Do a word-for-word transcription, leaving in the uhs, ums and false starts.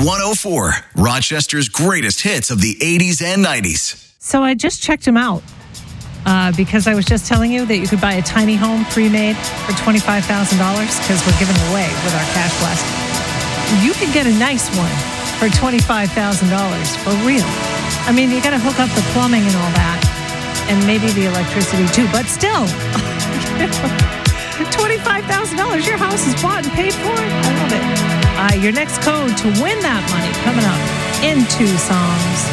one oh four, Rochester's greatest hits of the eighties and nineties. So I just checked him out uh, because I was just telling you that you could buy a tiny home pre-made for twenty-five thousand dollars because we're giving away with our Cash Blast. You could get a nice one for twenty-five thousand dollars for real. I mean, you got to hook up the plumbing and all that and maybe the electricity too, but still, twenty-five thousand dollars, your house is bought and paid for. I love it. Uh, your next code to win that money coming up in two songs.